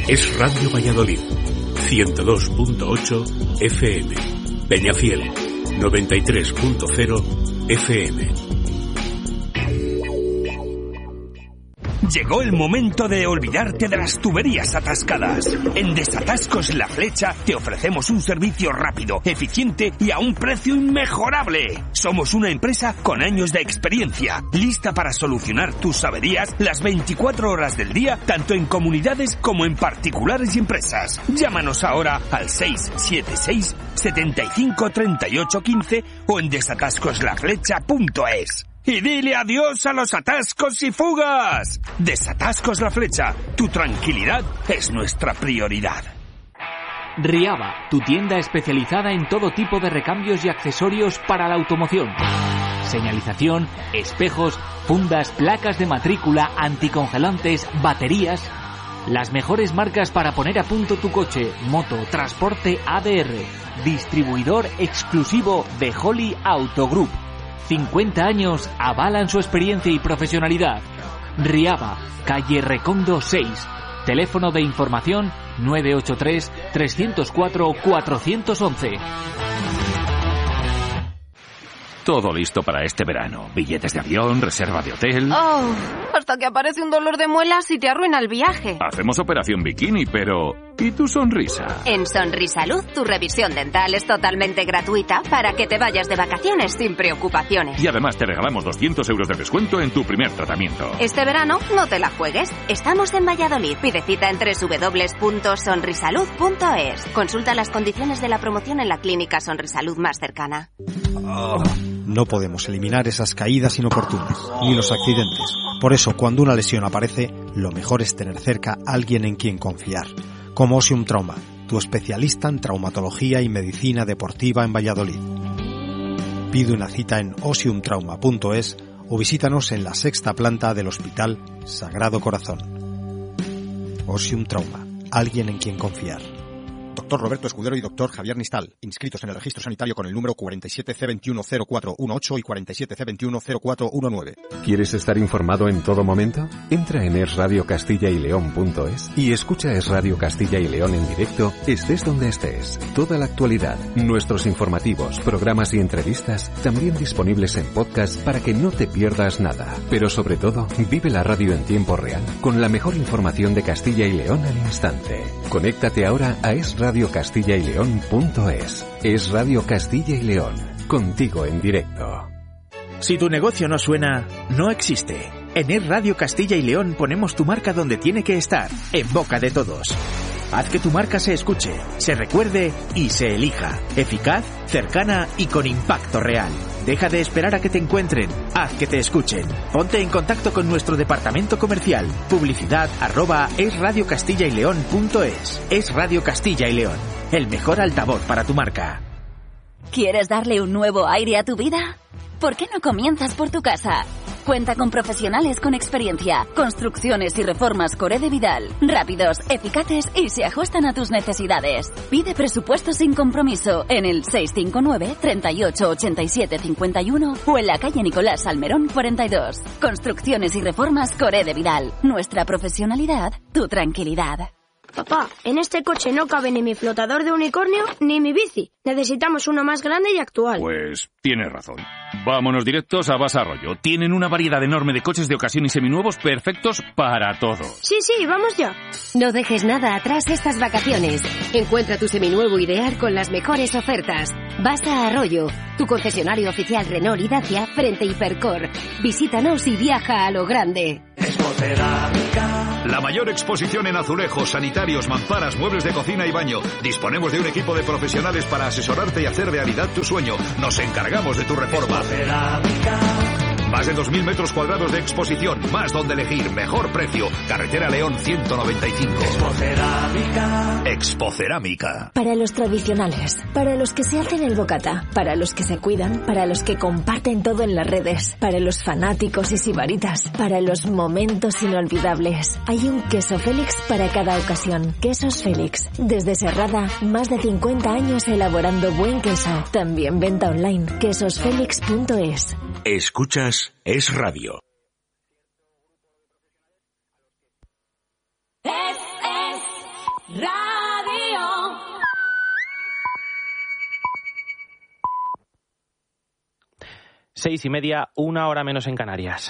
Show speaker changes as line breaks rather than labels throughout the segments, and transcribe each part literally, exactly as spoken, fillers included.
Es Radio Valladolid, ciento dos punto ocho F M. Peñafiel, noventa y tres punto cero F M.
Llegó el momento de olvidarte de las tuberías atascadas. En Desatascos La Flecha te ofrecemos un servicio rápido, eficiente y a un precio inmejorable. Somos una empresa con años de experiencia, lista para solucionar tus averías las veinticuatro horas del día, tanto en comunidades como en particulares y empresas. Llámanos ahora al seis siete seis, setenta y cinco, treinta y ocho, quince o en desatascos la flecha punto es. Y dile adiós a los atascos y fugas. Desatascos La Flecha. Tu tranquilidad es nuestra prioridad.
Riaba, tu tienda especializada en todo tipo de recambios y accesorios para la automoción. Señalización, espejos, fundas, placas de matrícula, anticongelantes, baterías. Las mejores marcas para poner a punto tu coche, moto, transporte A D R. Distribuidor exclusivo de Holly Auto Group. cincuenta años avalan su experiencia y profesionalidad. Riaba, calle Recondo seis. Teléfono de información nueve ocho tres, tres cero cuatro, cuatro uno uno.
Todo listo para este verano. Billetes de avión, reserva de hotel...
Oh, hasta que aparece un dolor de muelas y te arruina el viaje.
Hacemos operación bikini, pero... ¿y tu sonrisa?
En Sonrisalud, tu revisión dental es totalmente gratuita para que te vayas de vacaciones sin preocupaciones.
Y además te regalamos doscientos euros de descuento en tu primer tratamiento.
Este verano no te la juegues. Estamos en Valladolid. Pide cita en doble u doble u doble u punto sonrisalud punto es. Consulta las condiciones de la promoción en la clínica Sonrisalud más cercana.
Oh, no podemos eliminar esas caídas inoportunas, ni los accidentes. Por eso, cuando una lesión aparece, lo mejor es tener cerca a alguien en quien confiar. Como Osium Trauma, tu especialista en traumatología y medicina deportiva en Valladolid. Pide una cita en osium trauma punto es o visítanos en la sexta planta del Hospital Sagrado Corazón. Osium Trauma, alguien en quien confiar.
Doctor Roberto Escudero y Doctor Javier Nistal, inscritos en el registro sanitario con el número cuarenta y siete C veintiuno cero cuatro dieciocho y cuarenta y siete C veintiuno cero cuatro diecinueve.
¿Quieres estar informado en todo momento? Entra en es radio castilla y león punto es y escucha Es Radio Castilla y León en directo, estés donde estés. Toda la actualidad, nuestros informativos, programas y entrevistas, también disponibles en podcast para que no te pierdas nada. Pero sobre todo, vive la radio en tiempo real, con la mejor información de Castilla y León al instante. Conéctate ahora a Es Radio Castilla y León punto es. Es Radio Castilla y León, contigo en directo.
Si tu negocio no suena, no existe. En Es Radio Castilla y León ponemos tu marca donde tiene que estar, en boca de todos. Haz que tu marca se escuche, se recuerde y se elija. Eficaz, cercana y con impacto real. Deja de esperar a que te encuentren. Haz que te escuchen. Ponte en contacto con nuestro departamento comercial. Publicidad arroba es radio castilla y león punto es. Es Radio Castilla y León. El mejor altavoz para tu marca.
¿Quieres darle un nuevo aire a tu vida? ¿Por qué no comienzas por tu casa? Cuenta con profesionales con experiencia, construcciones y reformas Coré de Vidal, rápidos, eficaces y se ajustan a tus necesidades. Pide presupuesto sin compromiso en el seis cinco nueve, treinta y ocho, ochenta y siete, cincuenta y uno o en la calle Nicolás Salmerón cuarenta y dos. Construcciones y reformas Coré de Vidal. Nuestra profesionalidad, tu tranquilidad.
Papá, en este coche no cabe ni mi flotador de unicornio ni mi bici. Necesitamos uno más grande y actual.
Pues tienes razón. Vámonos directos a Basa Arroyo. Tienen una variedad enorme de coches de ocasión y seminuevos perfectos para todo.
Sí, sí, vamos ya.
No dejes nada atrás estas vacaciones. Encuentra tu seminuevo ideal con las mejores ofertas. Basa Arroyo, tu concesionario oficial Renault y Dacia frente a Hipercor. Visítanos y viaja a lo grande.
Expocerámica. La mayor exposición en azulejos, sanitarios, mamparas, muebles de cocina y baño. Disponemos de un equipo de profesionales para asesorarte y hacer realidad tu sueño. Nos encargamos de tu reforma. Expocerámica. Más de dos mil metros cuadrados de exposición, más donde elegir, mejor precio. Carretera León ciento noventa y cinco. Expocerámica. Expocerámica.
Para los tradicionales, para los que se hacen el bocata, para los que se cuidan, para los que comparten todo en las redes, para los fanáticos y sibaritas, para los momentos inolvidables. Hay un queso Félix para cada ocasión. Quesos Félix. Desde Serrada, más de cincuenta años elaborando buen queso. También venta online. quesos félix punto es.
Escuchas Es Radio.
Es, es, Radio.
Seis y media, una hora menos en Canarias.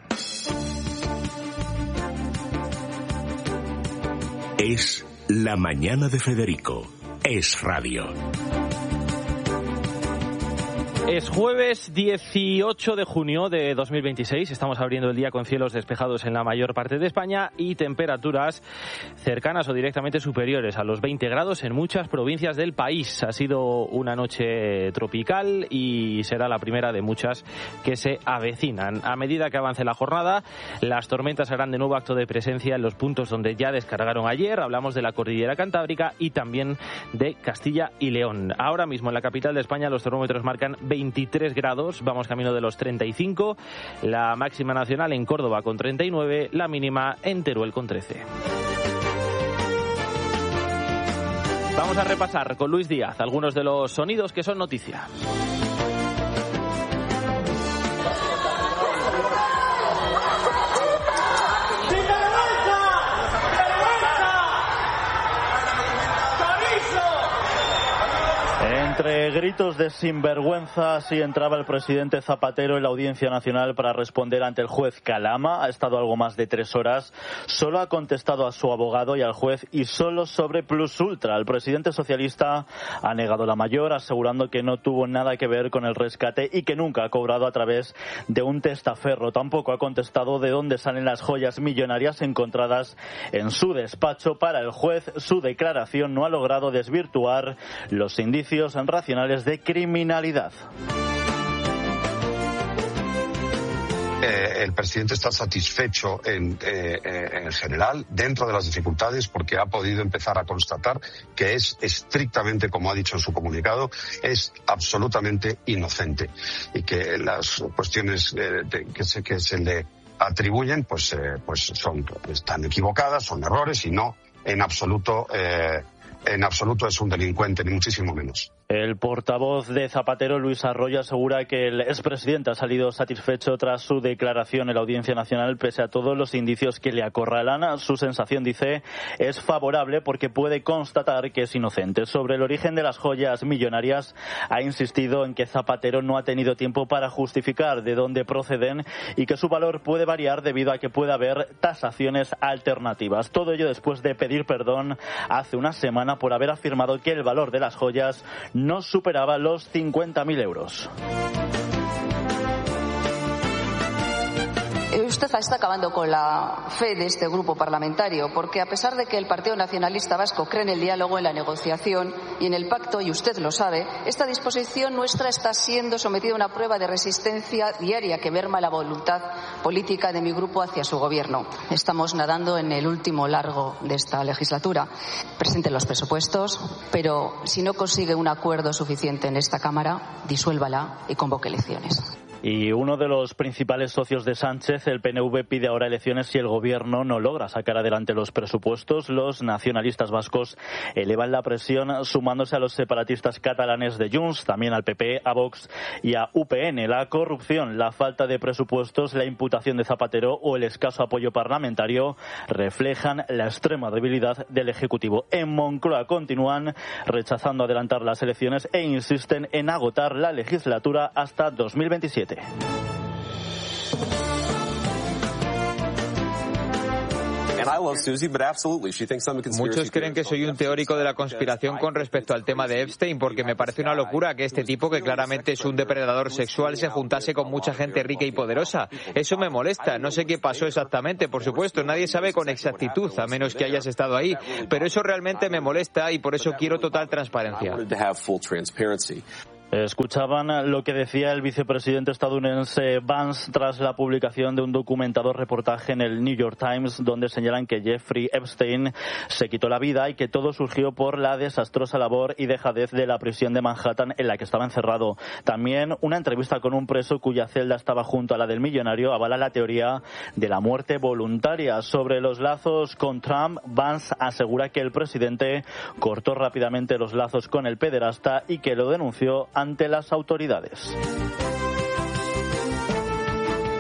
Es la mañana de Federico. Es radio.
Es jueves dieciocho de junio de dos mil veintiséis. Estamos abriendo el día con cielos despejados en la mayor parte de España y temperaturas cercanas o directamente superiores a los veinte grados en muchas provincias del país. Ha sido una noche tropical y será la primera de muchas que se avecinan. A medida que avance la jornada, las tormentas harán de nuevo acto de presencia en los puntos donde ya descargaron ayer. Hablamos de la cordillera cantábrica y también de Castilla y León. Ahora mismo en la capital de España los termómetros marcan veintitrés grados, vamos camino de los treinta y cinco, la máxima nacional en Córdoba con treinta y nueve, la mínima en Teruel con trece. Vamos a repasar con Luis Díaz algunos de los sonidos que son noticia.
Entre gritos de sinvergüenza, así entraba el presidente Zapatero en la Audiencia Nacional para responder ante el juez Calama. Ha estado algo más de tres horas. Solo ha contestado a su abogado y al juez y solo sobre Plus Ultra. El presidente socialista ha negado la mayor, asegurando que no tuvo nada que ver con el rescate y que nunca ha cobrado a través de un testaferro. Tampoco ha contestado de dónde salen las joyas millonarias encontradas en su despacho. Para el juez, su declaración no ha logrado desvirtuar los indicios racionales de criminalidad.
Eh, el presidente está satisfecho en, eh, en general, dentro de las dificultades, porque ha podido empezar a constatar que es estrictamente, como ha dicho en su comunicado, es absolutamente inocente y que las cuestiones eh, de, que, se, que se le atribuyen pues, eh, pues son, están equivocadas, son errores y no en absoluto, eh, en absoluto es un delincuente, ni muchísimo menos.
El portavoz de Zapatero, Luis Arroyo, asegura que el expresidente ha salido satisfecho tras su declaración en la Audiencia Nacional, pese a todos los indicios que le acorralan. Su sensación, dice, es favorable porque puede constatar que es inocente. Sobre el origen de las joyas millonarias, ha insistido en que Zapatero no ha tenido tiempo para justificar de dónde proceden y que su valor puede variar debido a que puede haber tasaciones alternativas. Todo ello después de pedir perdón hace una semana por haber afirmado que el valor de las joyas no superaba los cincuenta mil euros.
Usted está acabando con la fe de este grupo parlamentario, porque a pesar de que el Partido Nacionalista Vasco cree en el diálogo, en la negociación y en el pacto, y usted lo sabe, esta disposición nuestra está siendo sometida a una prueba de resistencia diaria que merma la voluntad política de mi grupo hacia su gobierno. Estamos nadando en el último largo de esta legislatura. Presente los presupuestos, pero si no consigue un acuerdo suficiente en esta Cámara, disuélvala y convoque elecciones.
Y uno de los principales socios de Sánchez, el P N V, pide ahora elecciones si el gobierno no logra sacar adelante los presupuestos. Los nacionalistas vascos elevan la presión sumándose a los separatistas catalanes de Junts, también al P P, a Vox y a U P N. La corrupción, la falta de presupuestos, la imputación de Zapatero o el escaso apoyo parlamentario reflejan la extrema debilidad del Ejecutivo. En Moncloa continúan rechazando adelantar las elecciones e insisten en agotar la legislatura hasta dos mil veintisiete.
Muchos creen que soy un teórico de la conspiración con respecto al tema de Epstein, porque me parece una locura que este tipo, que claramente es un depredador sexual, se juntase con mucha gente rica y poderosa. Eso me molesta. No sé qué pasó exactamente, por supuesto. Nadie sabe con exactitud, a menos que hayas estado ahí. Pero eso realmente me molesta y por eso quiero total transparencia.
Escuchaban lo que decía el vicepresidente estadounidense Vance tras la publicación de un documentado reportaje en el New York Times, donde señalan que Jeffrey Epstein se quitó la vida y que todo surgió por la desastrosa labor y dejadez de la prisión de Manhattan en la que estaba encerrado. También una entrevista con un preso cuya celda estaba junto a la del millonario avala la teoría de la muerte voluntaria. Sobre los lazos con Trump, Vance asegura que el presidente cortó rápidamente los lazos con el pederasta y que lo denunció ante las autoridades.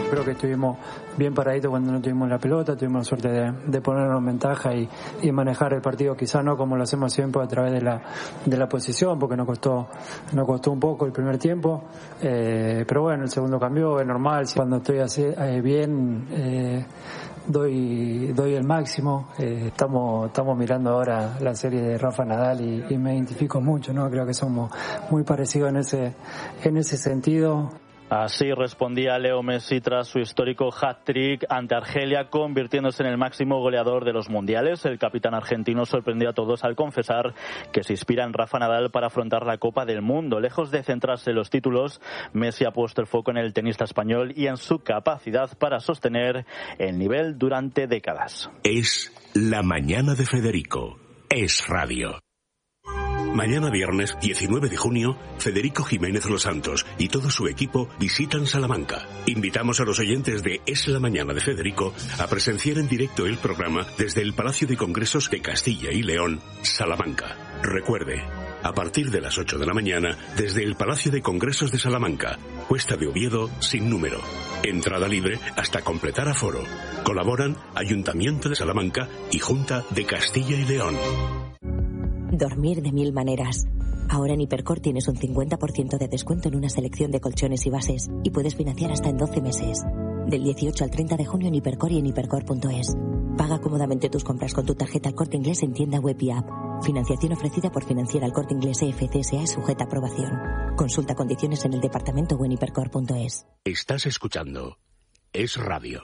Creo que estuvimos bien paraditos cuando no tuvimos la pelota, tuvimos la suerte de, de ponernos en ventaja y, y manejar el partido, quizá no como lo hacemos siempre a través de la de la posición, porque nos costó nos costó un poco el primer tiempo, eh, pero bueno, el segundo cambió, es normal, cuando estoy así eh, bien eh, doy doy el máximo. Eh, estamos estamos mirando ahora la serie de Rafa Nadal y, y me identifico mucho, ¿no? Creo que somos muy parecidos en ese en ese sentido.
Así respondía Leo Messi tras su histórico hat-trick ante Argelia, convirtiéndose en el máximo goleador de los mundiales. El capitán argentino sorprendió a todos al confesar que se inspira en Rafa Nadal para afrontar la Copa del Mundo. Lejos de centrarse en los títulos, Messi ha puesto el foco en el tenista español y en su capacidad para sostener el nivel durante décadas.
Es la mañana de Federico. Es radio. Mañana viernes diecinueve de junio, Federico Jiménez Los Santos y todo su equipo visitan Salamanca. Invitamos a los oyentes de Es la Mañana de Federico a presenciar en directo el programa desde el Palacio de Congresos de Castilla y León, Salamanca. Recuerde, a partir de las ocho de la mañana, desde el Palacio de Congresos de Salamanca, Cuesta de Oviedo, sin número. Entrada libre hasta completar aforo. Colaboran Ayuntamiento de Salamanca y Junta de Castilla y León.
Dormir de mil maneras. Ahora en Hipercor tienes un cincuenta por ciento de descuento en una selección de colchones y bases y puedes financiar hasta en doce meses. Del dieciocho al treinta de junio en Hipercor y en hipercor punto es. Paga cómodamente tus compras con tu tarjeta El Corte Inglés en tienda web y app. Financiación ofrecida por Financiera El Corte Inglés E F C S A y sujeta a aprobación. Consulta condiciones en el departamento o en hipercor punto es.
Estás escuchando Es Radio.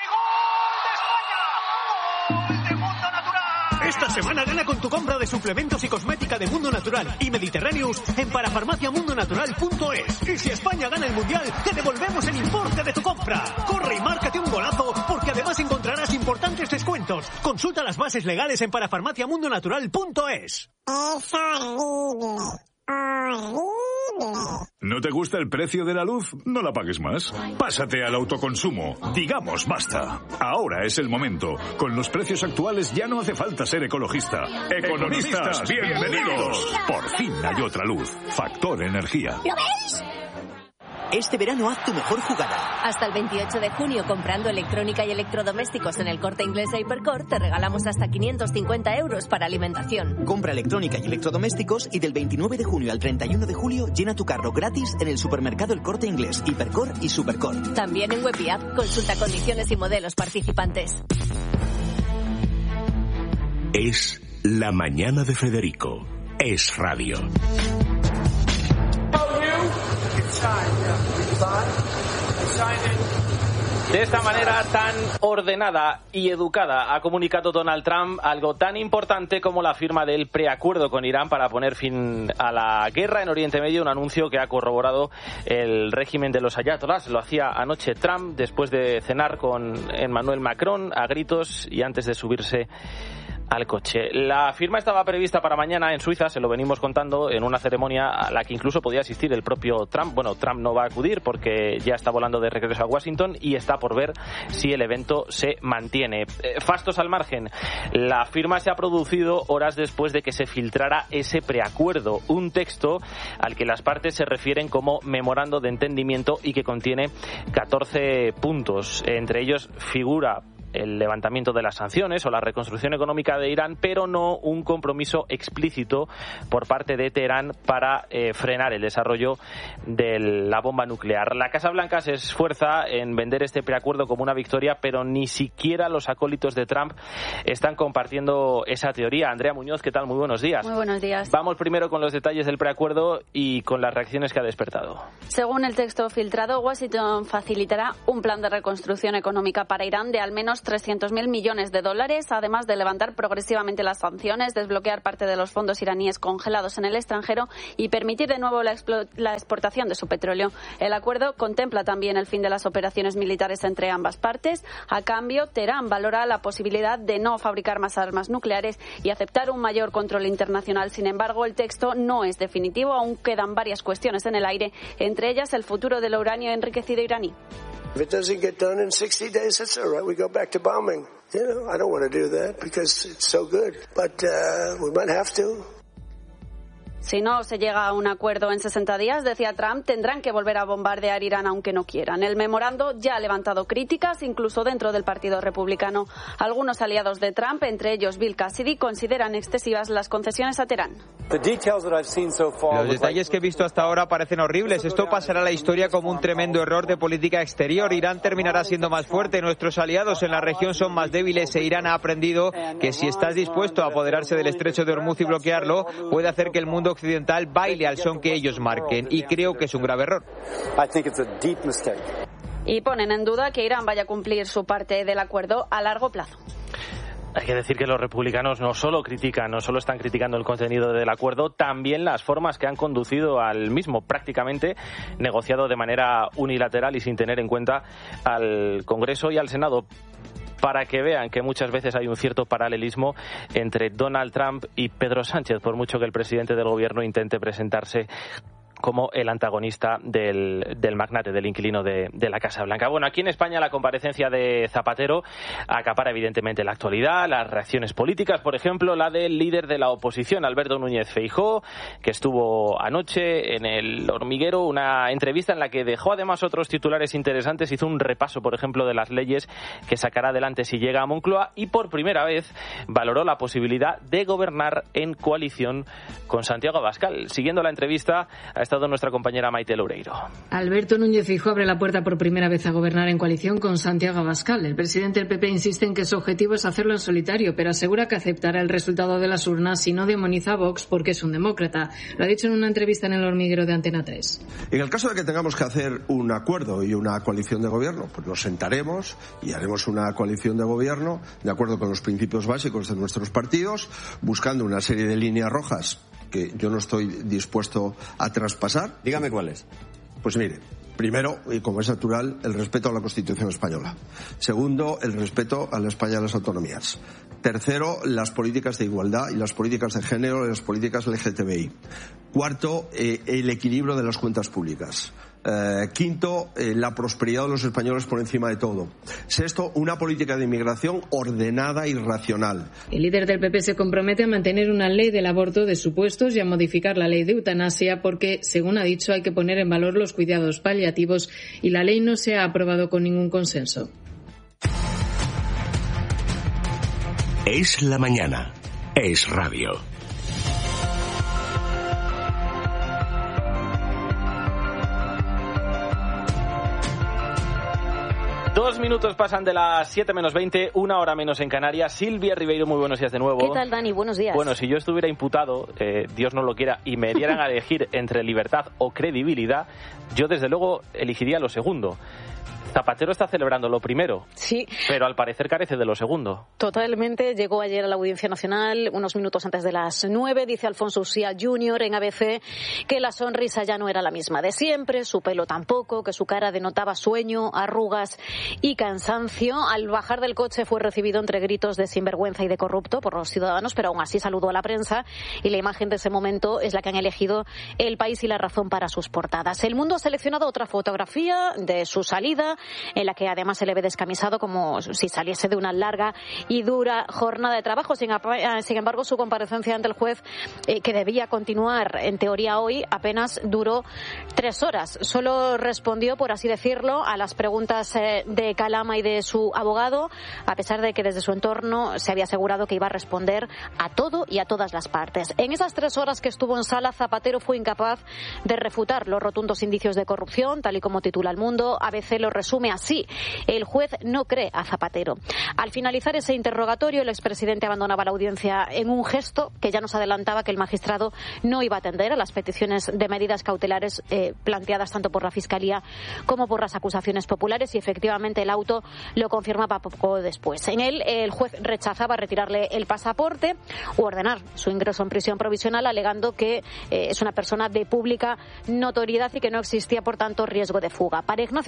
Esta semana gana con tu compra de suplementos y cosmética de Mundo Natural y Mediterráneos en parafarmacia mundo natural punto es. Y si España gana el Mundial, te devolvemos el importe de tu compra. Corre y márcate un golazo, porque además encontrarás importantes descuentos. Consulta las bases legales en parafarmacia mundo natural punto es.
Es horrible. Horrible.
¿No te gusta el precio de la luz? No la pagues más. Pásate al autoconsumo. Digamos basta. Ahora es el momento. Con los precios actuales ya no hace falta ser ecologista. Economistas, bienvenidos. Por fin hay otra luz. Factor Energía.
¿Lo veis?
Este verano haz tu mejor jugada.
Hasta el veintiocho de junio, comprando electrónica y electrodomésticos en el Corte Inglés de Hipercor, te regalamos hasta quinientos cincuenta euros para alimentación.
Compra electrónica y electrodomésticos y del veintinueve de junio al treinta y uno de julio llena tu carro gratis en el supermercado El Corte Inglés, Hipercor y Supercor.
También en web y app. Consulta condiciones y modelos participantes.
Es la mañana de Federico. Es radio.
De esta manera tan ordenada y educada ha comunicado Donald Trump algo tan importante como la firma del preacuerdo con Irán para poner fin a la guerra en Oriente Medio, un anuncio que ha corroborado el régimen de los ayatolás. Lo hacía anoche Trump después de cenar con Emmanuel Macron a gritos y antes de subirse al coche. La firma estaba prevista para mañana en Suiza, se lo venimos contando, en una ceremonia a la que incluso podía asistir el propio Trump. Bueno, Trump no va a acudir porque ya está volando de regreso a Washington y está por ver si el evento se mantiene. Eh, fastos al margen, la firma se ha producido horas después de que se filtrara ese preacuerdo, un texto al que las partes se refieren como memorando de entendimiento y que contiene catorce puntos. Entre ellos figura el levantamiento de las sanciones o la reconstrucción económica de Irán, pero no un compromiso explícito por parte de Teherán para eh, frenar el desarrollo de la bomba nuclear. La Casa Blanca se esfuerza en vender este preacuerdo como una victoria, pero ni siquiera los acólitos de Trump están compartiendo esa teoría. Andrea Muñoz, ¿qué tal? Muy buenos días.
Muy buenos días.
Vamos primero con los detalles del preacuerdo y con las reacciones que ha despertado.
Según el texto filtrado, Washington facilitará un plan de reconstrucción económica para Irán de al menos trescientos mil millones de dólares, además de levantar progresivamente las sanciones, desbloquear parte de los fondos iraníes congelados en el extranjero y permitir de nuevo la, la exportación de su petróleo. El acuerdo contempla también el fin de las operaciones militares entre ambas partes. A cambio, Teherán valora la posibilidad de no fabricar más armas nucleares y aceptar un mayor control internacional. Sin embargo, el texto no es definitivo. Aún quedan varias cuestiones en el aire, entre ellas el futuro del uranio enriquecido iraní.
If it doesn't get done in sixty days, that's all right. We go back to bombing. You know, I don't want to do that because it's so good, but uh, we might have to.
Si no se llega a un acuerdo en sesenta días, decía Trump, tendrán que volver a bombardear Irán aunque no quieran. El memorando ya ha levantado críticas, incluso dentro del Partido Republicano. Algunos aliados de Trump, entre ellos Bill Cassidy, consideran excesivas las concesiones a Teherán.
Los detalles que he visto hasta ahora parecen horribles. Esto pasará a la historia como un tremendo error de política exterior. Irán terminará siendo más fuerte. Nuestros aliados en la región son más débiles e Irán ha aprendido que si estás dispuesto a apoderarse del estrecho de Hormuz y bloquearlo, puede hacer que el mundo occidental baile al son que ellos marquen, y creo que es un grave error.
Y ponen en duda que Irán vaya a cumplir su parte del acuerdo a largo plazo.
Hay que decir que los republicanos no solo critican, no solo están criticando el contenido del acuerdo, también las formas que han conducido al mismo, prácticamente negociado de manera unilateral y sin tener en cuenta al Congreso y al Senado, para que vean que muchas veces hay un cierto paralelismo entre Donald Trump y Pedro Sánchez, por mucho que el presidente del gobierno intente presentarse como el antagonista del, del magnate, del inquilino de, de la Casa Blanca. Bueno, aquí en España la comparecencia de Zapatero acapara evidentemente la actualidad, las reacciones políticas, por ejemplo, la del líder de la oposición, Alberto Núñez Feijóo, que estuvo anoche en El Hormiguero, una entrevista en la que dejó además otros titulares interesantes, hizo un repaso, por ejemplo, de las leyes que sacará adelante si llega a Moncloa y por primera vez valoró la posibilidad de gobernar en coalición con Santiago Abascal. Siguiendo la entrevista a estado nuestra compañera Maite Loureiro.
Alberto Núñez Feijóo abre la puerta por primera vez a gobernar en coalición con Santiago Abascal. El presidente del P P insiste en que su objetivo es hacerlo en solitario, pero asegura que aceptará el resultado de las urnas si no demoniza a Vox porque es un demócrata. Lo ha dicho en una entrevista en El Hormiguero de Antena tres.
En el caso de que tengamos que hacer un acuerdo y una coalición de gobierno, pues nos sentaremos y haremos una coalición de gobierno de acuerdo con los principios básicos de nuestros partidos, buscando una serie de líneas rojas que yo no estoy dispuesto a traspasar.
Dígame cuáles.
Pues mire, primero, y como es natural, el respeto a la Constitución española. Segundo, el respeto a la España de las autonomías. Tercero, las políticas de igualdad y las políticas de género y las políticas L G T B I. Cuarto, eh, el equilibrio de las cuentas públicas. Eh, quinto, eh, la prosperidad de los españoles por encima de todo. Sexto, una política de inmigración ordenada y racional.
El líder del P P se compromete a mantener una ley del aborto de supuestos y a modificar la ley de eutanasia porque, según ha dicho, hay que poner en valor los cuidados paliativos y la ley no se ha aprobado con ningún consenso.
Es la mañana. Es radio.
Dos minutos pasan de las siete menos veinte, una hora menos en Canarias. Silvia Ribeiro, muy buenos días de nuevo.
¿Qué tal, Dani? Buenos días.
Bueno, si yo estuviera imputado, eh, Dios no lo quiera, y me dieran a elegir entre libertad o credibilidad, yo desde luego elegiría lo segundo. Zapatero está celebrando lo primero,
sí,
pero al parecer carece de lo segundo.
Totalmente. Llegó ayer a la Audiencia Nacional, unos minutos antes de las nueve. Dice Alfonso Uxía junior en A B C que la sonrisa ya no era la misma de siempre, su pelo tampoco, que su cara denotaba sueño, arrugas y cansancio. Al bajar del coche fue recibido entre gritos de sinvergüenza y de corrupto por los ciudadanos, pero aún así saludó a la prensa y la imagen de ese momento es la que han elegido El País y La Razón para sus portadas. El Mundo ha seleccionado otra fotografía de su salida, en la que además se le ve descamisado como si saliese de una larga y dura jornada de trabajo. Sin, sin embargo, su comparecencia ante el juez, eh, que debía continuar en teoría hoy, apenas duró tres horas. Solo respondió, por así decirlo, a las preguntas eh, de Calama y de su abogado, a pesar de que desde su entorno se había asegurado que iba a responder a todo y a todas las partes. En esas tres horas que estuvo en sala, Zapatero fue incapaz de refutar los rotundos indicios de corrupción, tal y como titula El Mundo. A B C lo resume así: el juez no cree a Zapatero. Al finalizar ese interrogatorio, el expresidente abandonaba la audiencia en un gesto que ya nos adelantaba que el magistrado no iba a atender a las peticiones de medidas cautelares eh, planteadas tanto por la Fiscalía como por las acusaciones populares, y efectivamente el auto lo confirmaba poco después. En él, el juez rechazaba retirarle el pasaporte u ordenar su ingreso en prisión provisional, alegando que eh, es una persona de pública notoriedad y que no existía, por tanto, riesgo de fuga. Para Ignacio Camacho,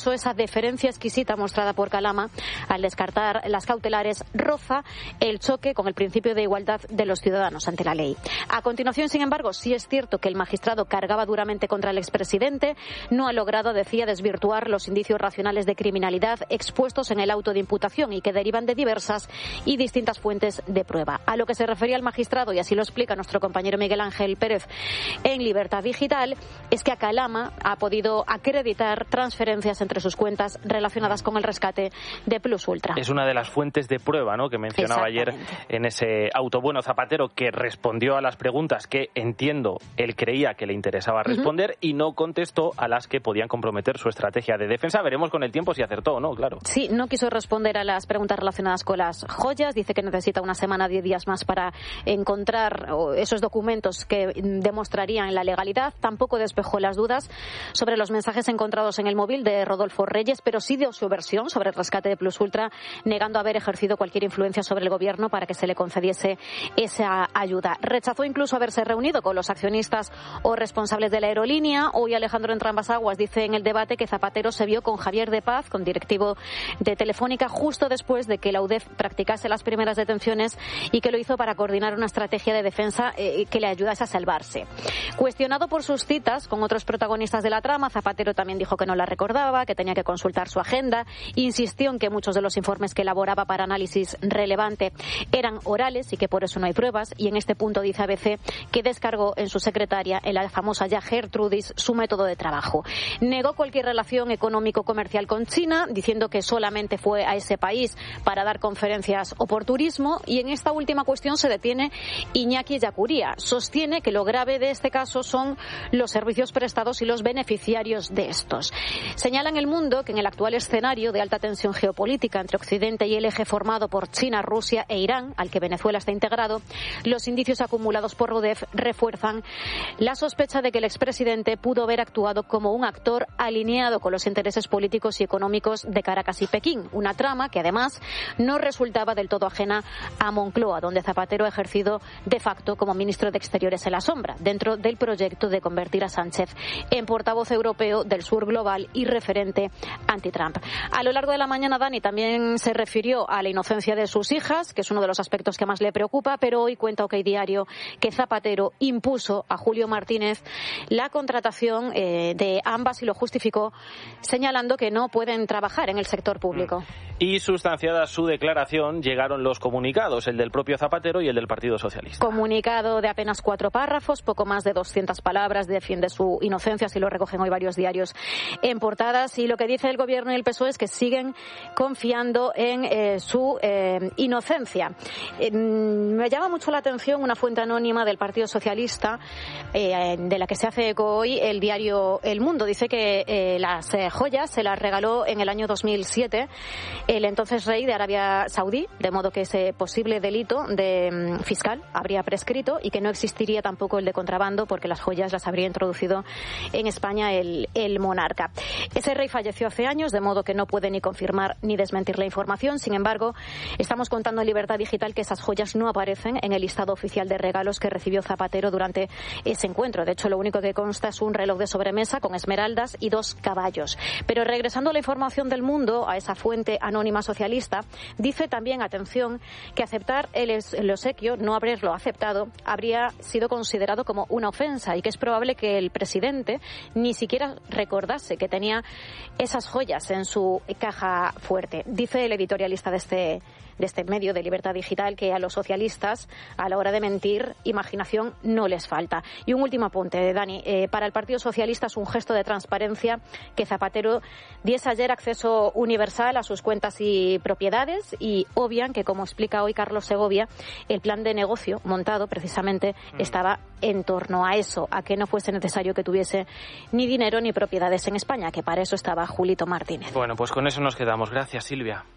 hecho, esa deferencia exquisita mostrada por Calama al descartar las cautelares roza el choque con el principio de igualdad de los ciudadanos ante la ley. A continuación, sin embargo, sí es cierto que el magistrado cargaba duramente contra el expresidente, no ha logrado, decía, desvirtuar los indicios racionales de criminalidad expuestos en el auto de imputación y que derivan de diversas y distintas fuentes de prueba. A lo que se refería el magistrado, y así lo explica nuestro compañero Miguel Ángel Pérez en Libertad Digital, es que a Calama ha podido acreditar transferencias entre sus cuentas relacionadas con el rescate de Plus Ultra.
Es una de las fuentes de prueba, ¿no?, que mencionaba ayer en ese auto. Bueno, Zapatero, que respondió a las preguntas que, entiendo, él creía que le interesaba responder, uh-huh. y no contestó a las que podían comprometer su estrategia de defensa. Veremos con el tiempo si acertó o no, claro.
Sí, no quiso responder a las preguntas relacionadas con las joyas. Dice que necesita una semana, diez días más para encontrar esos documentos que demostrarían la legalidad. Tampoco despejó las dudas sobre los mensajes encontrados en el móvil de Rodolfo Reyes, pero sí dio su versión sobre el rescate de Plus Ultra, negando haber ejercido cualquier influencia sobre el gobierno para que se le concediese esa ayuda. Rechazó incluso haberse reunido con los accionistas o responsables de la aerolínea. Hoy Alejandro Entrambas-Aguas dice en el debate que Zapatero se vio con Javier de Paz, con directivo de Telefónica, justo después de que la U D E F practicase las primeras detenciones y que lo hizo para coordinar una estrategia de defensa eh, que le ayudase a salvarse. Cuestionado por sus citas con otros protagonistas de la trama, Zapatero también dijo que no la recordaba, que tenía que consultar su agenda, insistió en que muchos de los informes que elaboraba para análisis relevante eran orales y que por eso no hay pruebas, y en este punto dice A B C que descargó en su secretaria, en la famosa ya Gertrudis, su método de trabajo. Negó cualquier relación económico-comercial con China, diciendo que solamente fue a ese país para dar conferencias o por turismo, y en esta última cuestión se detiene Iñaki Ellacuría. Sostiene que lo grave de este caso son los servicios prestados y los beneficiarios de estos. Señala en El Mundo que en el actual escenario de alta tensión geopolítica entre Occidente y el eje formado por China, Rusia e Irán, al que Venezuela está integrado, los indicios acumulados por U D E F refuerzan la sospecha de que el expresidente pudo haber actuado como un actor alineado con los intereses políticos y económicos de Caracas y Pekín, una trama que además no resultaba del todo ajena a Moncloa, donde Zapatero ha ejercido de facto como ministro de Exteriores en la sombra, dentro del proyecto de convertir a Sánchez en portavoz europeo del sur global y referente anti-Trump. A lo largo de la mañana, Dani también se refirió a la inocencia de sus hijas, que es uno de los aspectos que más le preocupa, pero hoy cuenta OK Diario que Zapatero impuso a Julio Martínez la contratación eh, de ambas y lo justificó señalando que no pueden trabajar en el sector público.
Y sustanciada su declaración, llegaron los comunicados, el del propio Zapatero y el del Partido Socialista.
Comunicado de apenas cuatro párrafos, poco más de doscientas palabras, defiende su inocencia, así lo recogen hoy varios diarios en portadas, y lo que dice el Gobierno y el P S O E es que siguen confiando en eh, su eh, inocencia. Eh, me llama mucho la atención una fuente anónima del Partido Socialista, eh, de la que se hace eco hoy el diario El Mundo. Dice que eh, las eh, joyas se las regaló en el año dos mil siete el entonces rey de Arabia Saudí, de modo que ese posible delito de um, fiscal habría prescrito y que no existiría tampoco el de contrabando, porque las joyas las habría introducido en España el, el monarca. Ese rey falleció hace años, de modo que no puede ni confirmar ni desmentir la información. Sin embargo, estamos contando en Libertad Digital que esas joyas no aparecen en el listado oficial de regalos que recibió Zapatero durante ese encuentro. De hecho, lo único que consta es un reloj de sobremesa con esmeraldas y dos caballos. Pero regresando a la información del Mundo, a esa fuente anónima socialista, dice también, atención, que aceptar el, el obsequio, no haberlo aceptado, habría sido considerado como una ofensa y que es probable que el presidente ni siquiera recordase que tenía esas joyas en su caja fuerte. Dice el editorialista de este de este medio de Libertad Digital que a los socialistas, a la hora de mentir, imaginación no les falta. Y un último apunte, Dani. Eh, para el Partido Socialista es un gesto de transparencia que Zapatero diese ayer acceso universal a sus cuentas y propiedades, y obvian que, como explica hoy Carlos Segovia, el plan de negocio montado precisamente mm. estaba en torno a eso, a que no fuese necesario que tuviese ni dinero ni propiedades en España, que para eso estaba Julito Martínez.
Bueno, pues con eso nos quedamos. Gracias, Silvia.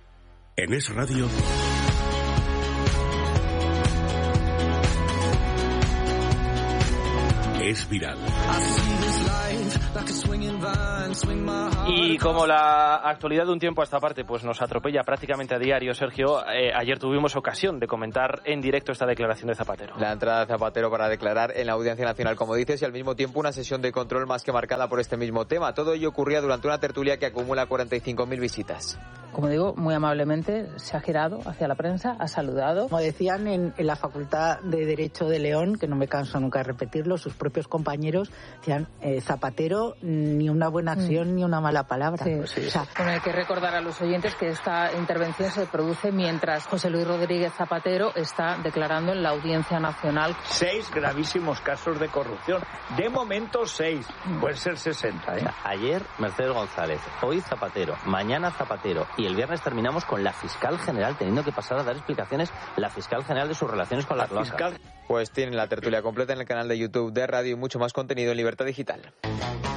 En Es Radio, Es Viral.
Y como la actualidad de un tiempo a esta parte pues nos atropella prácticamente a diario, Sergio, eh, ayer tuvimos ocasión de comentar en directo esta declaración de Zapatero.
La entrada de Zapatero para declarar en la Audiencia Nacional, como dices, y al mismo tiempo una sesión de control más que marcada por este mismo tema. Todo ello ocurría durante una tertulia que acumula cuarenta y cinco mil visitas.
Como digo, muy amablemente se ha girado hacia la prensa, ha saludado.
Como decían en, en la Facultad de Derecho de León, que no me canso nunca de repetirlo, sus propios compañeros decían, eh, Zapatero, ni una buena acción mm. ni una mala palabra.
Sí. Pues sí. O sea, bueno, hay que recordar a los oyentes que esta intervención se produce mientras José Luis Rodríguez Zapatero está declarando en la Audiencia Nacional.
Seis gravísimos casos de corrupción. De momento seis. Mm. Pueden ser sesenta. ¿eh?
Ayer Mercedes González, hoy Zapatero, mañana Zapatero. Y el viernes terminamos con la fiscal general teniendo que pasar a dar explicaciones la fiscal general de sus relaciones con la, la fiscal.
Pues tienen la tertulia completa en el canal de YouTube de Radio y mucho más contenido en Libertad Digital.